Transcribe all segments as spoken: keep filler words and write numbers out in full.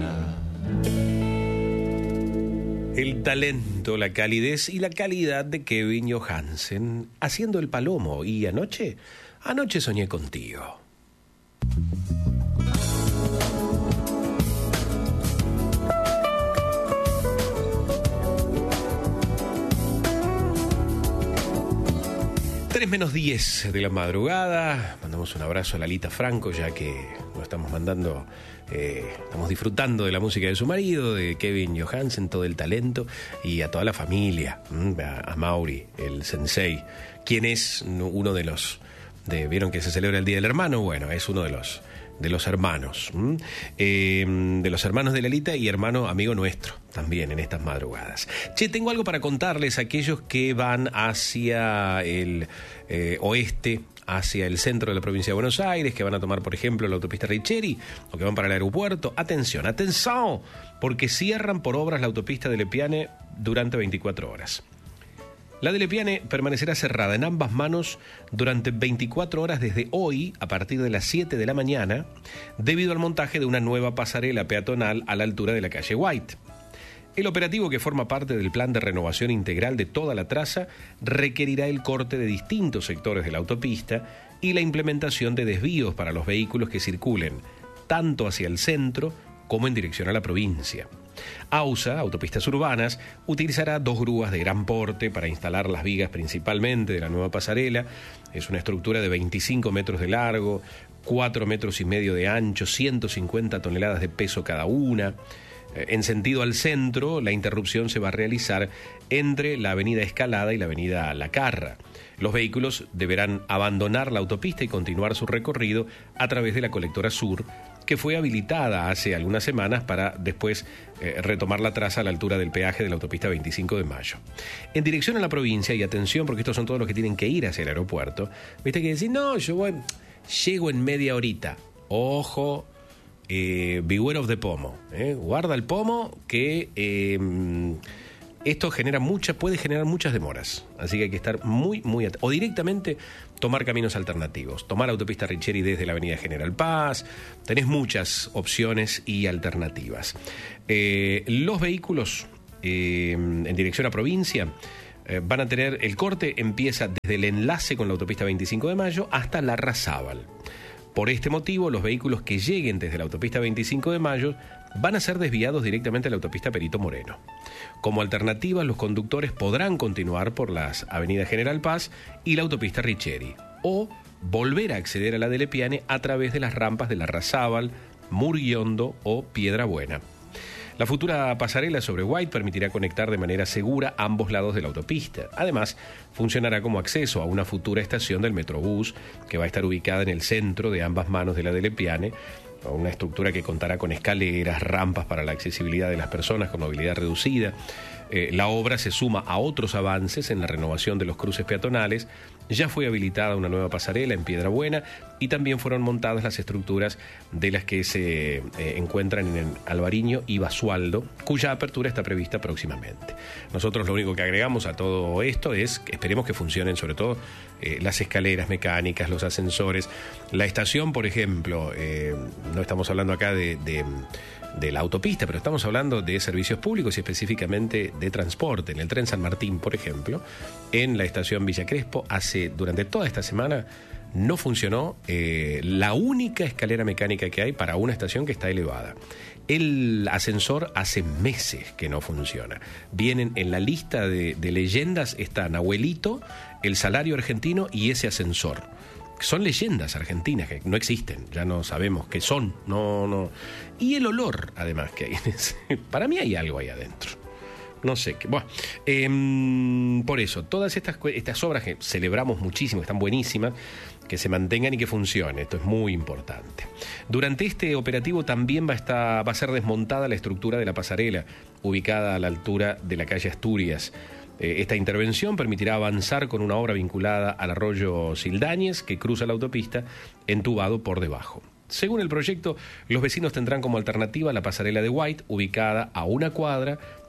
mañana. El talento, la calidez y la calidad de Kevin Johansen haciendo El Palomo. Y anoche, anoche soñé contigo. tres menos diez de la madrugada. Mandamos un abrazo a Lalita Franco, ya que lo estamos mandando, eh, estamos disfrutando de la música de su marido, de Kevin Johansen, todo el talento, y a toda la familia, a, a Mauri, el sensei, quien es uno de los, de, ¿vieron que se celebra el Día del Hermano? Bueno, es uno de los de los hermanos, eh, de los hermanos de Lalita y hermano amigo nuestro también en estas madrugadas. Che, tengo algo para contarles a aquellos que van hacia el eh, oeste, hacia el centro de la provincia de Buenos Aires, que van a tomar, por ejemplo, la autopista Richeri, o que van para el aeropuerto. Atención, atención, porque cierran por obras la autopista de Lepiane durante veinticuatro horas. La de Lepiane permanecerá cerrada en ambas manos durante veinticuatro horas desde hoy, a partir de las siete de la mañana, debido al montaje de una nueva pasarela peatonal a la altura de la calle White. El operativo, que forma parte del plan de renovación integral de toda la traza, requerirá el corte de distintos sectores de la autopista y la implementación de desvíos para los vehículos que circulen tanto hacia el centro como en dirección a la provincia. AUSA, Autopistas Urbanas, utilizará dos grúas de gran porte para instalar las vigas principalmente de la nueva pasarela. Es una estructura de veinticinco metros de largo, cuatro metros y medio de ancho, ciento cincuenta toneladas de peso cada una. En sentido al centro, la interrupción se va a realizar entre la avenida Escalada y la avenida La Carra. Los vehículos deberán abandonar la autopista y continuar su recorrido a través de la colectora sur, que fue habilitada hace algunas semanas para después eh, retomar la traza a la altura del peaje de la autopista veinticinco de mayo. En dirección a la provincia, y atención porque estos son todos los que tienen que ir hacia el aeropuerto, viste que decir, no, yo voy, llego en media horita. Ojo, eh, beware of the pomo, eh, guarda el pomo que... Eh, Esto genera mucha, puede generar muchas demoras, así que hay que estar muy, muy atentos. O directamente tomar caminos alternativos, tomar autopista Richeri desde la avenida General Paz. Tenés muchas opciones y alternativas. Eh, los vehículos eh, en dirección a provincia eh, van a tener, el corte empieza desde el enlace con la autopista veinticinco de mayo hasta Larrazábal. Por este motivo, los vehículos que lleguen desde la autopista veinticinco de mayo van a ser desviados directamente a la autopista Perito Moreno. Como alternativa, los conductores podrán continuar por las avenidas General Paz y la autopista Richeri, o volver a acceder a la de Lepiane a través de las rampas de Larrazábal, Murguiondo o Piedra Buena. La futura pasarela sobre White permitirá conectar de manera segura ambos lados de la autopista. Además, funcionará como acceso a una futura estación del Metrobús, que va a estar ubicada en el centro de ambas manos de la de Lepiane, una estructura que contará con escaleras, rampas para la accesibilidad de las personas con movilidad reducida. Eh, la obra se suma a otros avances en la renovación de los cruces peatonales. Ya fue habilitada una nueva pasarela en Piedra Buena y también fueron montadas las estructuras de las que se eh, encuentran en Alvariño y Basualdo, cuya apertura está prevista próximamente. Nosotros lo único que agregamos a todo esto es que esperemos que funcionen sobre todo eh, las escaleras mecánicas, los ascensores, la estación, por ejemplo. Eh, no estamos hablando acá de... de de la autopista, pero estamos hablando de servicios públicos y específicamente de transporte. En el tren San Martín, por ejemplo, en la estación Villa Crespo, hace, durante toda esta semana no funcionó eh, la única escalera mecánica que hay para una estación que está elevada. El ascensor hace meses que no funciona. Vienen en la lista de, de leyendas, están Abuelito, el salario argentino y ese ascensor. Son leyendas argentinas que no existen, ya no sabemos qué son, no, no. Y el olor, además, que hay en ese, para mí hay algo ahí adentro. No sé qué. Bueno, eh, por eso, todas estas, estas obras que celebramos muchísimo, están buenísimas, que se mantengan y que funcionen. Esto es muy importante. Durante este operativo también va a, estar, va a ser desmontada la estructura de la pasarela, ubicada a la altura de la calle Asturias. Esta intervención permitirá avanzar con una obra vinculada al arroyo Sildañez, que cruza la autopista, entubado por debajo. Según el proyecto, los vecinos tendrán como alternativa la pasarela de White, ubicada a una cuadra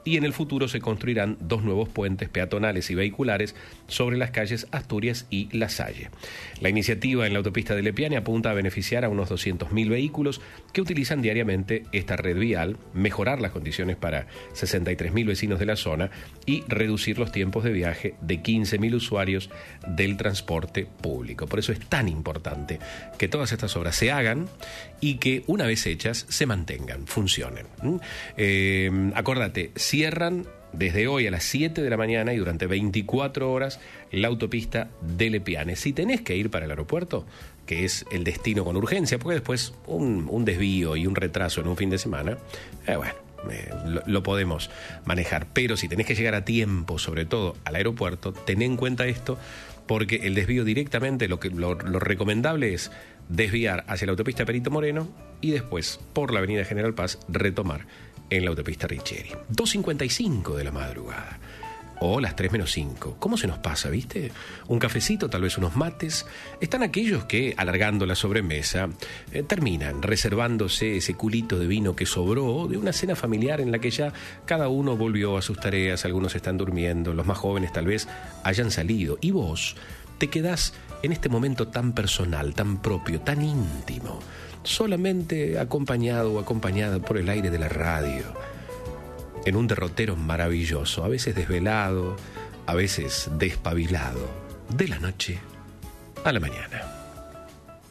y en el futuro se construirán dos nuevos puentes peatonales y vehiculares sobre las calles Asturias y La Salle. La iniciativa en la autopista de Lepiane apunta a beneficiar a unos doscientos mil vehículos que utilizan diariamente esta red vial, mejorar las condiciones para sesenta y tres mil vecinos de la zona y reducir los tiempos de viaje de quince mil usuarios del transporte público. Por eso es tan importante que todas estas obras se hagan y que una vez hechas se mantengan, funcionen. ¿Mm? Eh, acordate, cierran desde hoy a las siete de la mañana y durante veinticuatro horas la autopista de Lepiane. Si tenés que ir para el aeropuerto, que es el destino con urgencia, porque después un, un desvío y un retraso en un fin de semana, eh, bueno, eh, lo, lo podemos manejar. Pero si tenés que llegar a tiempo, sobre todo al aeropuerto, ten en cuenta esto, porque el desvío directamente, lo, que, lo, lo recomendable es desviar hacia la autopista Perito Moreno y después por la avenida General Paz retomar en la autopista Richieri. dos cincuenta y cinco de la madrugada. O las tres menos cinco. ¿Cómo se nos pasa, viste? Un cafecito, tal vez unos mates. Están aquellos que, alargando la sobremesa, eh, terminan reservándose ese culito de vino que sobró de una cena familiar en la que ya cada uno volvió a sus tareas, algunos están durmiendo, los más jóvenes tal vez hayan salido. Y vos te quedás en este momento tan personal, tan propio, tan íntimo, solamente acompañado o acompañada por el aire de la radio, en un derrotero maravilloso, a veces desvelado, a veces despabilado, de la noche a la mañana.